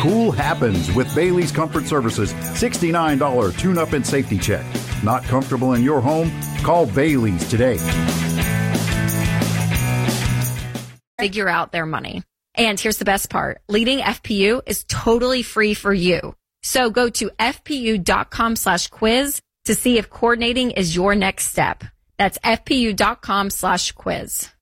Cool happens with Bailey's Comfort Services $69 tune-up and safety check. Not comfortable in your home? Call Bailey's today. Figure out their money. And here's the best part. Leading FPU is totally free for you. So go to fpu.com/quiz to see if coordinating is your next step. That's fpu.com/quiz.